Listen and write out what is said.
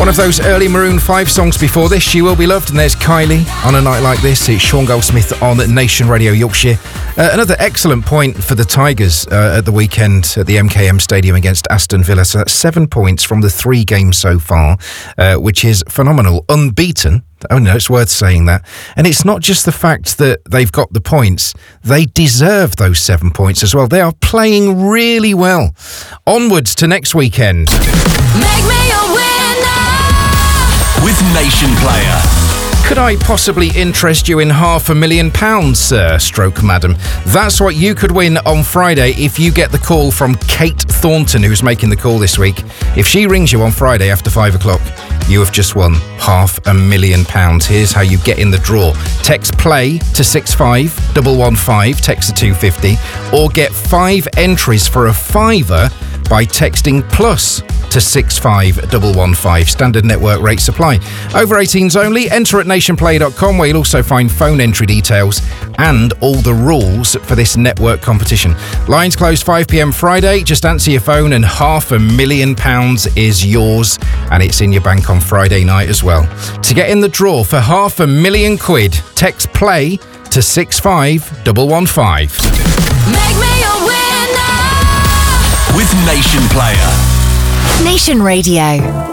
One of those early Maroon 5 songs before this, She Will Be Loved, and there's Kylie. On a night like this, it's Sean Goldsmith on Nation Radio Yorkshire. Another excellent point for the Tigers at the weekend at the MKM Stadium against Aston Villa. So that's 7 points from the 3 games so far, which is phenomenal. Unbeaten. Oh no, it's worth saying that. And it's not just the fact that they've got the points. They deserve those 7 points as well. They are playing really well. Onwards to next weekend. Make me a winner with Nation Player. Could I possibly interest you in £500,000, sir, stroke madam? That's what you could win on Friday if you get the call from Kate Thornton, who's making the call this week. If she rings you on Friday after 5 o'clock, you have just won £500,000. Here's how you get in the draw. Text PLAY to 65115, text to 250, or get 5 entries for a fiver by texting plus to 65115. Standard network rate supply. Over 18s only. Enter at nationplay.com, where you'll also find phone entry details and all the rules for this network competition. Lines close 5 p.m. Friday. Just answer your phone and £500,000 is yours, and it's in your bank on Friday night as well. To get in the draw for £500,000, text PLAY to 65115. Make me a winner with Nation Player. Nation Radio.